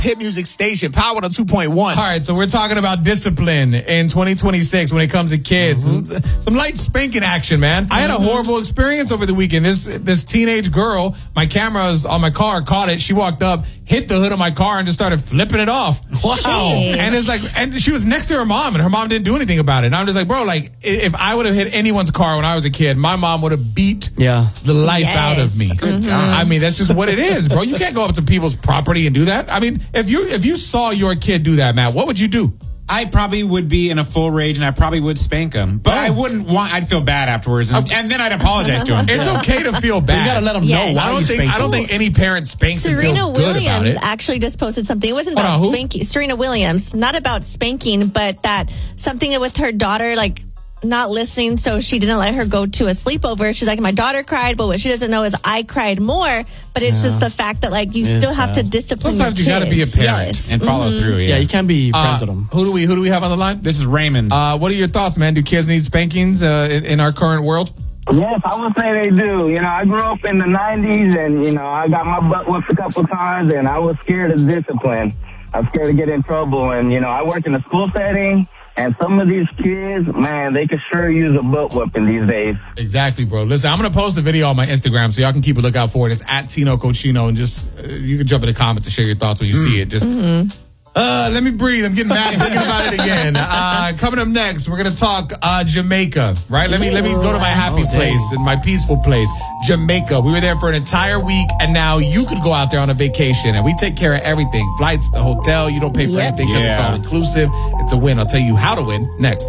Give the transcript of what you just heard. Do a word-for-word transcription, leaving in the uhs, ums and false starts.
Hit music station, Power one oh two point one. All right, so we're talking about discipline in twenty twenty-six when it comes to kids. Mm-hmm. Some, some light spanking action, man. Mm-hmm. I had a horrible experience over the weekend. This this teenage girl, my cameras on my car caught it. She walked up, hit the hood of my car, and just started flipping it off. Wow. Jeez. And it's like, and she was next to her mom, and her mom didn't do anything about it. And I'm just like, bro, like, if I would have hit anyone's car when I was a kid, my mom would have beat yeah. the life yes. out of me. Good mm-hmm. I mean, that's just what it is, bro. You can't go up to people's property and do that. I mean, if you if you saw your kid do that, Matt, what would you do? I probably would be in a full rage, and I probably would spank him. But I wouldn't want. I'd feel bad afterwards, and, and then I'd apologize to him. It's okay to feel bad. You gotta let them Yes. know why I don't you think spanked I don't them. think any parent spanks and Serena feels good about Williams it. actually just posted something. It wasn't Hold about on, who? spanking. Serena Williams, not about spanking, but that something with her daughter, like not listening, so she didn't let her go to a sleepover. She's like, my daughter cried, but what she doesn't know is I cried more. But it's yeah. just the fact that like you It's still have sad. to discipline. Sometimes your you got to be a kids. parent Yes. and follow mm-hmm. through. Yeah. Yeah, you can't be friends Uh, with them. who do we who do we have on the line? This is Raymond. Uh, what are your thoughts, man? Do kids need spankings uh, in, in our current world? Yes, I would say they do. You know, I grew up in the nineties, and, you know, I got my butt whipped a couple times, and I was scared of discipline. I was scared to get in trouble, and, you know, I work in a school setting, and some of these kids, man, they could sure use a butt whipping these days. Exactly, bro. Listen, I'm going to post a video on my Instagram, so y'all can keep a lookout for it. It's at Tino Cochino, and just, uh, you can jump in the comments and share your thoughts when you mm. see it. Just... Mm-hmm. Uh, let me breathe. I'm getting mad thinking about it again. Uh, coming up next, we're gonna talk uh, Jamaica. Right? Let me let me go to my happy oh, place and my peaceful place, Jamaica. We were there for an entire week, and now you could go out there on a vacation, and we take care of everything: flights, the hotel. You don't pay for Yep. anything because Yeah. it's all inclusive. It's a win. I'll tell you how to win next.